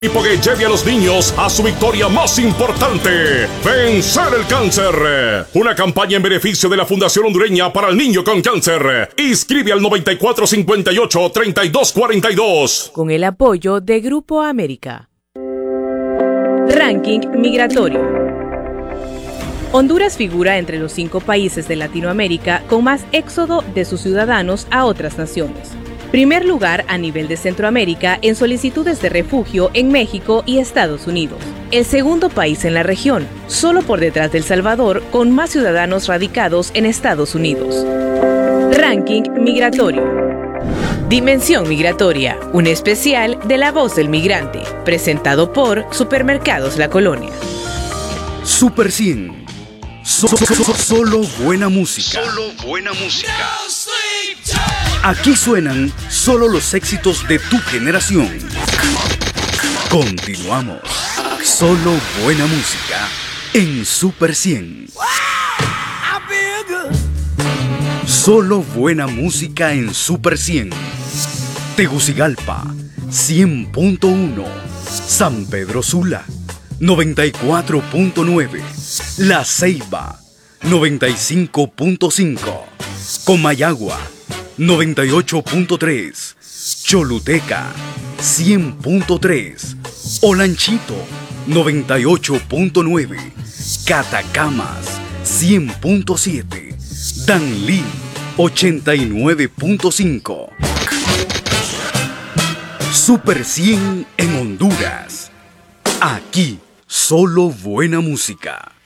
Equipo que lleve a los niños a su victoria más importante, vencer el cáncer. Una campaña en beneficio de la Fundación Hondureña para el Niño con Cáncer. Inscribe al 9458-3242. Con el apoyo de Grupo América. Ranking migratorio. Honduras figura entre los 5 países de Latinoamérica con más éxodo de sus ciudadanos a otras naciones. Primer lugar a nivel de Centroamérica en solicitudes de refugio en México y Estados Unidos. El segundo país en la región, solo por detrás de El Salvador, con más ciudadanos radicados en Estados Unidos. Ranking migratorio. Dimensión migratoria, un especial de La Voz del Migrante, presentado por Supermercados La Colonia. Super 100. Solo buena música. Solo buena música. Aquí suenan solo los éxitos de tu generación. Continuamos. Solo buena música en Super 100. Solo buena música en Super 100. Tegucigalpa, 100.1. San Pedro Sula, 94.9. La Ceiba, 95.5. Comayagua, 98.3. Choluteca, 100.3. Olanchito, 98.9. Catacamas, 100.7. Danlí, 89.5. Super 100 en Honduras. Aquí, solo buena música.